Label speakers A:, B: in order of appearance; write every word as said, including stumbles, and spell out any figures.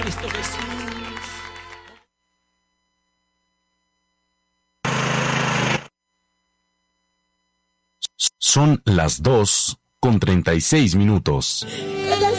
A: Cristo Jesús.
B: Son las dos con treinta y seis minutos.
C: Cada